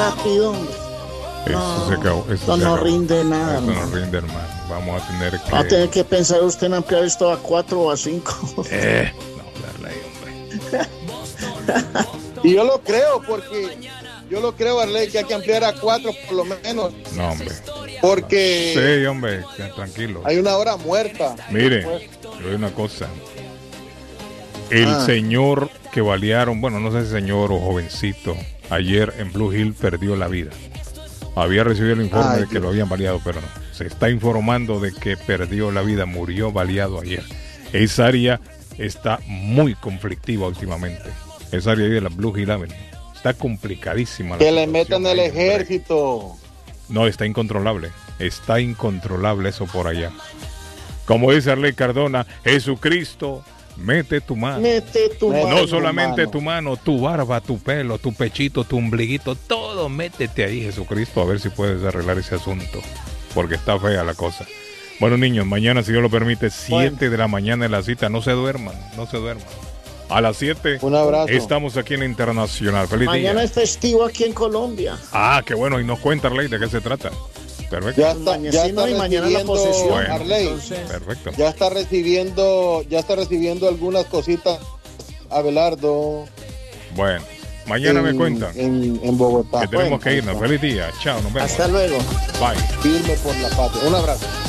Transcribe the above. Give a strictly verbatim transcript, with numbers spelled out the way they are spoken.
rápido, hombre. Eso No, se acabó. Eso, esto se no acabó. rinde nada, Esto no hermano. rinde, hermano. Vamos a tener que. Va a tener que pensar usted en ampliar esto a cuatro o a cinco. Eh, no, darle ahí, hombre. Y yo lo creo, porque yo lo creo, Arley, que hay que ampliar a cuatro por lo menos. No, hombre. Porque Sí, hombre, tranquilo. hay una hora muerta. Mire, le voy a decir una cosa. El Ah. señor que balearon, bueno, no sé si señor o jovencito, ayer en Blue Hill perdió la vida. Había recibido el informe Ay, de que Dios. lo habían baleado, pero no. Se está informando de que perdió la vida, murió baleado ayer. Esa área está muy conflictiva últimamente. Esa área ahí de la Blue Hill Avenue. Está complicadísima. la Que le situación metan el ahí, hombre. ejército. No, está incontrolable. Está incontrolable eso por allá. Como dice Arley Cardona, Jesucristo, mete tu mano. Mete tu No mano. No solamente mano. tu mano, tu barba, tu pelo, tu pechito, tu ombliguito, todo métete ahí, Jesucristo, a ver si puedes arreglar ese asunto. Porque está fea la cosa. Bueno, niños, mañana, si Dios lo permite, siete de la mañana en la cita. No se duerman, no se duerman. A las siete Un abrazo. estamos aquí en la Internacional. Feliz Mañana día. es festivo aquí en Colombia. Ah, qué bueno. Y nos cuenta, Arley, de qué se trata. Perfecto. Ya está, ya está Mañana y mañana la recibiendo, posesión. Bueno. Arley, Entonces, Perfecto. ya está recibiendo, ya está recibiendo algunas cositas, Abelardo, Bueno, mañana en, me cuentan en, en Bogotá. que tenemos Bueno, que irnos. Feliz día. Chao, nos vemos. hasta luego. Bye. firme por la patria. Un abrazo.